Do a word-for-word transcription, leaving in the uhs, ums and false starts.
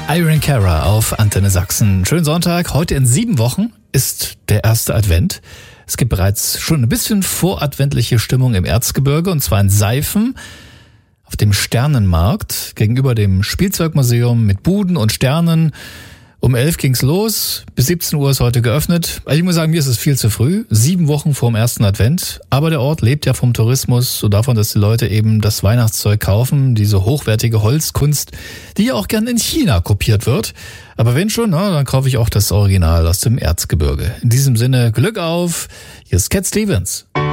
Irene Cara auf Antenne Sachsen. Schönen Sonntag. Heute in sieben Wochen ist der erste Advent. Es gibt bereits schon ein bisschen voradventliche Stimmung im Erzgebirge, und zwar in Seifen auf dem Sternenmarkt gegenüber dem Spielzeugmuseum mit Buden und Sternen. Um elf ging's los, bis siebzehn Uhr ist heute geöffnet. Ich muss sagen, mir ist es viel zu früh, sieben Wochen vor dem ersten Advent. Aber der Ort lebt ja vom Tourismus und davon, dass die Leute eben das Weihnachtszeug kaufen, diese hochwertige Holzkunst, die ja auch gern in China kopiert wird. Aber wenn schon, na, dann kaufe ich auch das Original aus dem Erzgebirge. In diesem Sinne, Glück auf, hier ist Cat Stevens.